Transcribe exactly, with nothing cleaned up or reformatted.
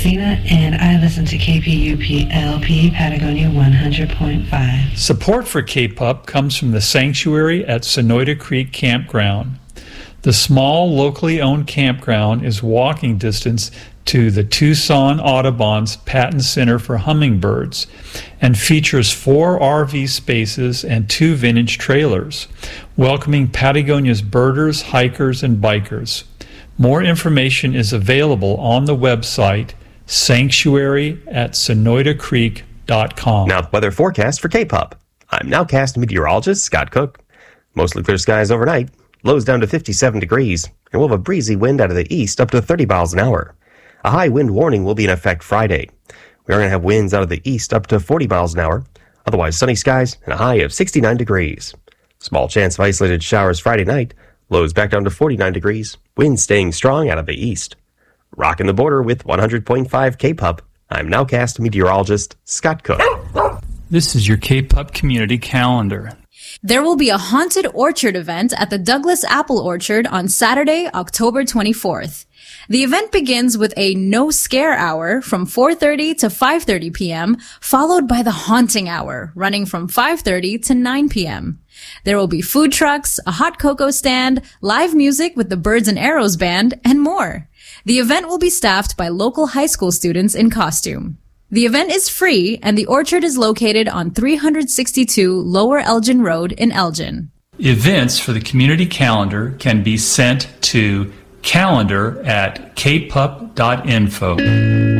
And I listen to K P U P L P Patagonia one hundred point five. Support for K-Pup comes from the Sanctuary at Sonoyta Creek Campground. The small, locally owned campground is walking distance to the Tucson Audubon's Patton Center for Hummingbirds and features four R V spaces and two vintage trailers, welcoming Patagonia's birders, hikers, and bikers. More information is available on the website sanctuary at sonoyta creek dot com. Now the weather forecast for K-Pup. I'm Nowcast meteorologist Scott Cook. Mostly clear skies overnight. Lows down to fifty-seven degrees. And we'll have a breezy wind out of the east up to thirty miles an hour. A high wind warning will be in effect Friday. We are going to have winds out of the east up to forty miles an hour. Otherwise sunny skies and a high of sixty-nine degrees. Small chance of isolated showers Friday night. Lows back down to forty-nine degrees. Winds staying strong out of the east. Rocking the border with one hundred point five K-Pup. I'm Nowcast meteorologist Scott Cook. This is your K-Pup community calendar. There will be a haunted orchard event at the Douglas Apple Orchard on Saturday, October twenty-fourth. The event begins with a no scare hour from four thirty to five thirty p.m., followed by the haunting hour, running from five thirty to nine p.m. There will be food trucks, a hot cocoa stand, live music with the Birds and Arrows Band, and more. The event will be staffed by local high school students in costume. The event is free, and the orchard is located on three sixty-two Lower Elgin Road in Elgin. Events for the community calendar can be sent to calendar at kpup dot info.